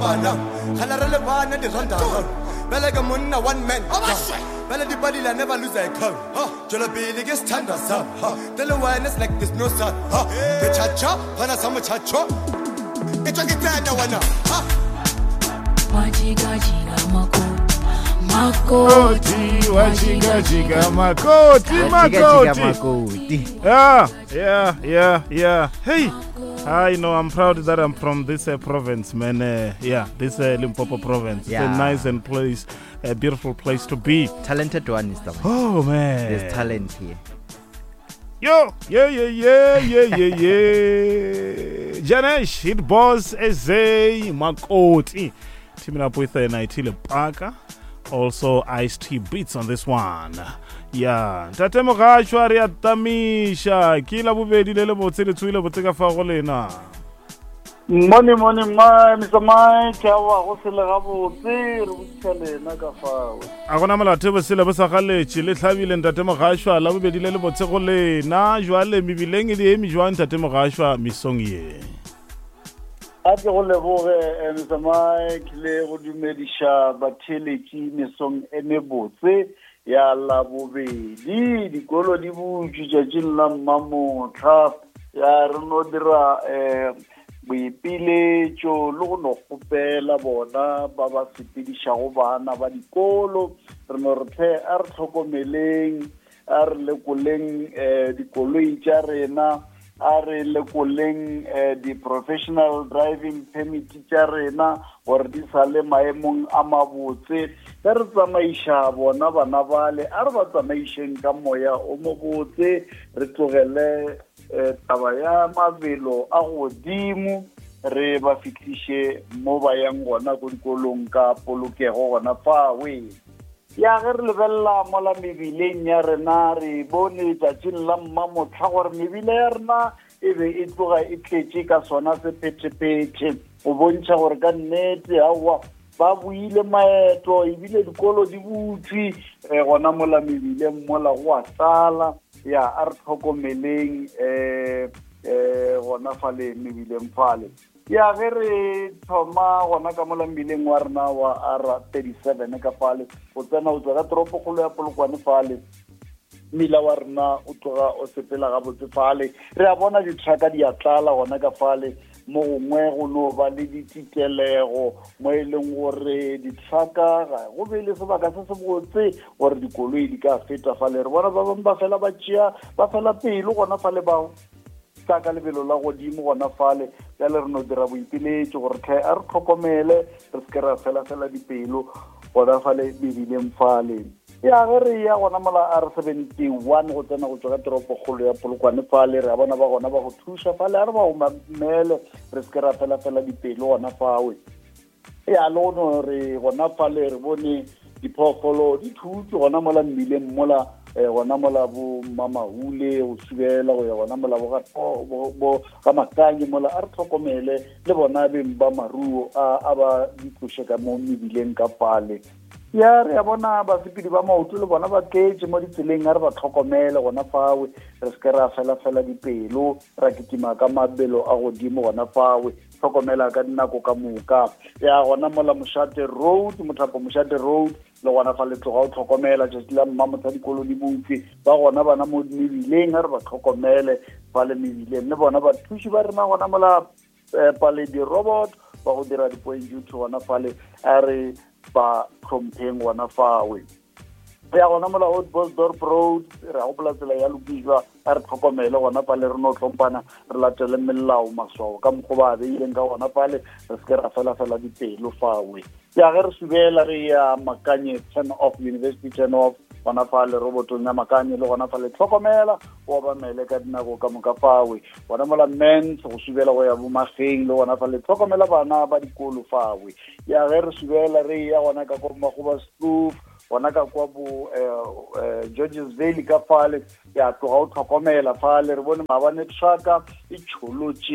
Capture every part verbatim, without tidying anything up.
bana gana re le bana di randa bele ka monna one man bele di bali la never lose a call jola bele ke standard sa the awareness like this no sir ke chacha bana sama chacho ke choki tsana wana wajiga jiga mako makoti wajiga jiga makoti makoti yeah yeah yeah yeah hey I know, I'm proud that I'm from this uh, province, man. Uh, yeah, this uh, Limpopo province. Yeah. It's a nice and place, a beautiful place to be. Talented one is the one. Oh, man. There's talent here. Yo, yeah, yeah, yeah, yeah, yeah, yeah. Janesh, it boss Eze Makoti. Teaming up with uh, Naitile Parker. Also, Ice-T Beats on this one. Yeah, Tate Mogashwa re atamisha kila bobedi le le botsele tswile botseka fa go lena. Money money my Mister Mike wa go sele ga botse re botshele na ka fa. A gona molathe bo sele bo sa galetše le tlhabile Tate Mogashwa la bobedi le le botse go lena jwale mebileng e di emi jwang Tate Mogashwa misong ye. A ke go leboge Mister Mike le go dumedisha batheletši mesong e mebotse ya la bobedi dikolo di butšitšatšing la mmamotha ya re no dira um boipiletšo le go no kgopela bona ba ba sepedišago bana ba dikolo re no re the a re tlhokomeleng a re lekoleng um dikoloi tša rena a re lekoleng di-professional driving permit tša rena gore di sa le maemong a mabotse ka re tsamaiša bona bana bale a re ba tsamaišeng ka moya o mobotse re tlogele taba ya mabelo a godimo re ba fitlhiše mo ba yang gona ko dikolong ka polokego gona fawe ya ge re lebelela mola mebileng ya rena re bone tšatšing la mmamotla gore mebile ya rena e be e tloga e tletše ka sona sephetephethe go bontšha gore ka nnete aowa ba buile maeto ebile dikolo di butswi gona mola mebileng mola go a tlala ya a re tlhokomeleng um gona fale mebileng fale ya ge re thoma gona ka mola mebileng wa rena wa R thirty-seven ka fale o tsena o tswa ka toropokgolo ya Polokwane fale mmila wa rena o tloga o sepela gabotse fale re a bona ditraka di a tlala gona ka fale mo gongwe go no ba le ditikelego mo e leng gore ditraka go be le sebaka se se botse gore dikoloi di ka feta fale re bona ba bangwe ba fela ba tšea ba fela pelo gona fale bao ka ka lebelo la godimo gona fale ya le re no dira boipiletšo gore tlhe a re tlhokomele re se ke ra fela-fela dipelo gona fale mebileng fale ya ge re ya gona mola R seventy-one go tsena go tswa ka toropokgolo ya Polokwane fale re a bona ba gona ba go thuša fale a re ba umamele re se ke ra fela-fela dipelo gona fawe ya le gono re gona fale re bone diphoofolo di thutswe gona mola mmileng mola gona mola bo mamahule go subela go ya gona mola bo ga makanye mola a re tlhokomele le bona beng ba maruo a ba ditloše ka mo mebileng ka fale ya re a bona basepedi ba maoto le bona ba tletše mo ditseleng a re ba tlhokomele gona fawe re se ke ra fela-fela dipelo ra kitima ka mabelo a godimo gona fawe tlhokomela ka dinako ka moka ya gona mola Mošate road Mothapo Mošate road le gona fa le tloga o tlhokomela tšatši la mmamotha dikolo di butse ba gona bana mo mebileng a re ba tlhokomele fa le mebileng le bona ba thuši ba rena gona mola pale di-robot ba go dira di-point duty gona fale a re ba tlhompheng gona fawe ya gona mola Old Bosdorp road re a gopola tsela ya Lokijwa a re tlhokomele gona fale re no tlhompana re latele melao maswao ka mokgwa ba beileng ka gona fale re se ke ra fela-fela dipelo fawe ya ge re subela re ya Makanye turn off University turn off gona fale robotong ya Makanye le gona fale tlhokomela o obamele ka dinako ka moka fawe gona mola Mens go subela go ya Bomageng le gona fale tlhokomela bana ba dikolo fawe ya ge re subela re ya gona ka ko Magoba Stoof gona ka kwa bo Georges Valley ka fale ya tloga o tlhokomela fale re bone maabane traka e tšholotše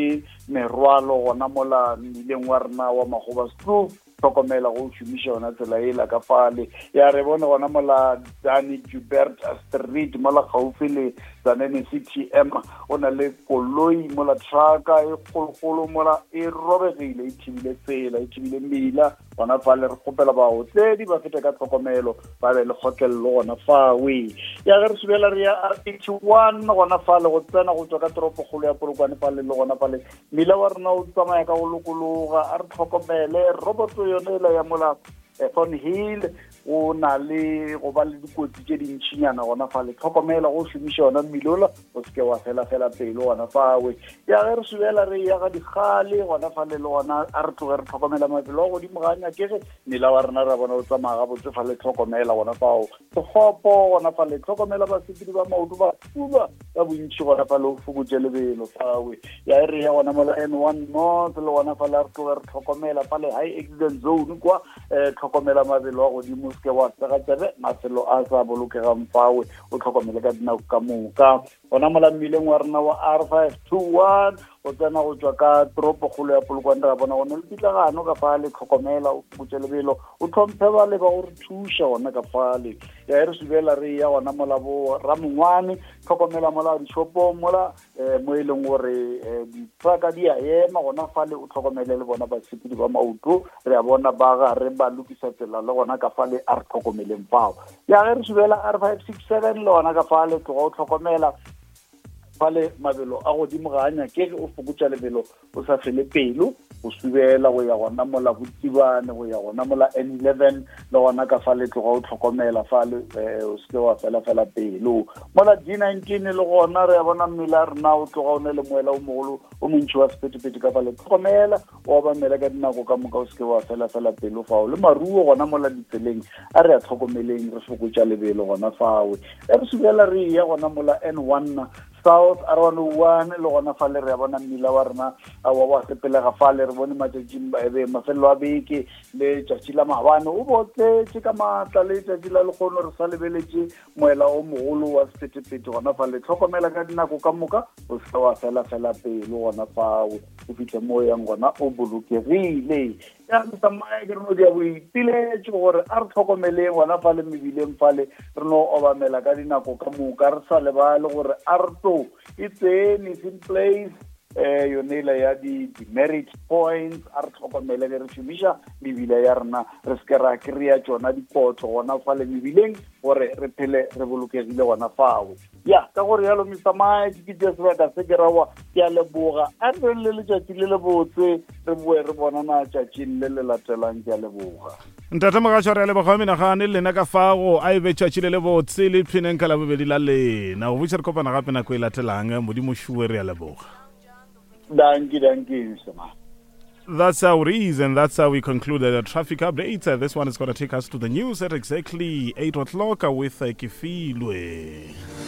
merwalo gona mola mmileng wa rena wa Makgoba Stoof tlhokomela go šomiša yona tsela e la ka fale ya re bone gona mola Danny Joubert Street mola gaufi le Zanene C T M o na le koloi mola trucka e kgologolo mola e robegile e thibile tsela e thibile mmila gona fale re kgopela baotledi ba fete ka tlhokomelo ba be le kgotlelelo gona fawe ya ge re subela re ya R eighty-one gona fale go tsena go tswa ka toropokgolo ya Polokwane fale le gona fale mmila wa rena o tsamaya ka go lokologa a re tlhokomele roboto yone ela ya mola Thornhill o na le go ba le dikotsi tse dintšhinyana gona fale tlhokomela go šomiša yona mmilola o seke wa fela-fela pelo gona fawe ya ge re subela re ya ga dikgale gona fale le gona a re tloge re tlhokomela mafelo a godimo ga nyakege mmila wa rena re bona o tsamaya gabotse fale tlhokomela gona fao sekgopo gona fale tlhokomela basepedi ba maoto ba fuba ka bontši gona fale o fokotse lebelo fawe ya e re ya gona mola N one north le gona fale a re tloge re tlhokomela fale high accident zone kwa tlhokomela mabelo a godimo ke wa tsega tsebe mafelo a sa bolokegang fawe o tlhokomele ka dinako ka moka gona mola mmileng wa rena wa R five twenty-one o tsena go tswa ka toropokgolo ya Polokwane ra bona gona le pitlagano ka fale tlhokomela o fokotse lebelo o tlhomphe ba le ba go re thuša gona ka fale ya e re subela re ya gona mola bo Ramongwane tlhokomela mola dishopong mola mo e leng gore ditraka di a ema gona fale o tlhokomele le bona basepedi ba maoto re a bona ba gare ba lokisa tsela le gona ka fale a re tlhokomeleng fao ya ge re subela R five sixty-seven le gona ka fale tloga o tlhokomela fale mabelo a godimo ga nyakege o fokotša lebelo o sa fele pelo o subela go ya gona mola Botsibane go ya gona mola N eleven le gona ka fale tloga o tlhokomela fale o seke wa fela-fela pelo mola D nineteen le gona re ya bona mmila rena o tloga o ne le moela o mogolo o montši wa sepetipeti ka fale tlhokomela o obamela ka dinako ka moka o seke wa fela-fela pelo fao le maruo gona mola ditseleng a re a tlhokomeleng re fokotša lebelo gona fawe e re subela re ya gona mola N one South R one oh one le gona fale re ya bona mmila wa rena a wa wa sepelega fale re bone matšatšing ebe mafelo a beke le tšatši la maabane o botletse ka maatla le tšatši la lekgono re sa lebeletše moela o mogolo wa sepetepete gona fale tlhokomela ka dinako ka moka o seka wa fela-fela pelo gona fao o fitlhe mo yang gona o bolokegile ya tsamaya ke re no dia boipiletše gore a re tlhokomeleng gona fale mebileng fale re no obamela ka dinako ka moka re sa lebale gore a re to it's in it's in place eh yone la ya di merit points a re tlhokomele le re šomiša mebile ya rena re seke ra kry-a tsona dipotso gona fale mebileng gore re phele re bolokegile gona fao ya ka gore yalo Mr. ke ke sebaka se ke rawa ke a leboga a re le letšatši le le botse re boe re bonana tšatšing le le latelang ke a leboga ntate Mogatšwa re a leboga wa menagane le lena ka fago a e be tšatši le le botse le pheneng ka la bobedi la lena go botša re kopana gape nako e latelang modimo šue re a leboga. Thank you, thank you, Mister Man. That's how it is, and that's how we concluded the traffic update. Uh, this one is going to take us to the news at exactly eight o'clock with uh, Kifilwe.